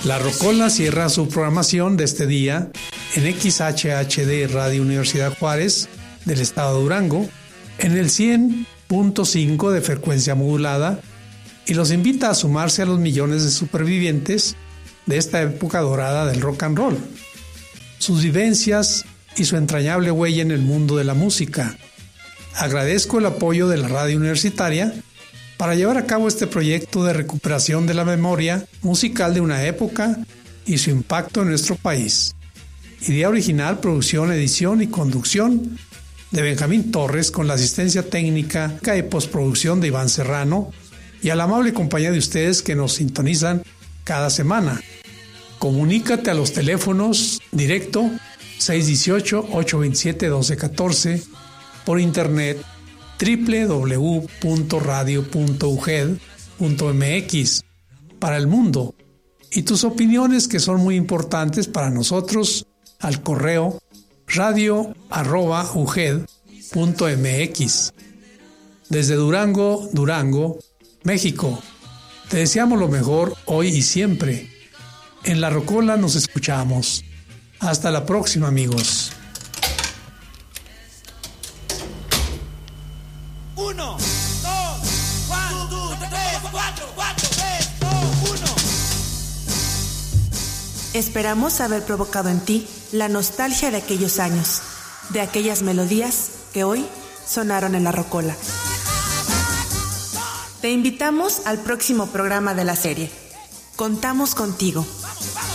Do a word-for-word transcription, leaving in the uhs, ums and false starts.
La Rocola cierra su programación de este día en X H H D Radio Universidad Juárez del estado de Durango, en el cien punto cinco de frecuencia modulada, y los invita a sumarse a los millones de supervivientes de esta época dorada del rock and roll, sus vivencias y su entrañable huella en el mundo de la música. Agradezco el apoyo de la radio universitaria para llevar a cabo este proyecto de recuperación de la memoria musical de una época y su impacto en nuestro país. Idea original, producción, edición y conducción de Benjamín Torres, con la asistencia técnica y postproducción de Iván Serrano, y a la amable compañía de ustedes que nos sintonizan cada semana. Comunícate a los teléfonos directo seis uno ocho, ocho dos siete, uno dos uno cuatro, por internet doble u doble u doble u punto radio punto u g e d punto m x para el mundo, y tus opiniones, que son muy importantes para nosotros, al correo radio arroba u g e d punto m x. Desde Durango, Durango, México, te deseamos lo mejor hoy y siempre. En La Rocola nos escuchamos. Hasta la próxima, amigos. Uno, dos, one, two, tres, cuatro, cuatro, tres, dos, uno. Esperamos haber provocado en ti la nostalgia de aquellos años, de aquellas melodías que hoy sonaron en La Rocola. Te invitamos al próximo programa de la serie. Contamos contigo. Vamos, vamos.